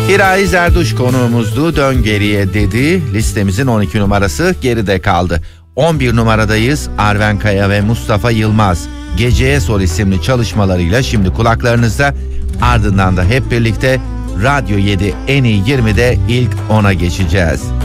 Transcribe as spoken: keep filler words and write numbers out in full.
Hiray Zerduş konuğumuzdu. Dön geriye dedi. Listemizin on iki numarası geride kaldı. on bir numaradayız. Arven Kaya ve Mustafa Yılmaz Geceye Sor isimli çalışmalarıyla şimdi kulaklarınızda. Ardından da hep birlikte Radyo yedi en iyi yirmide ilk ona geçeceğiz.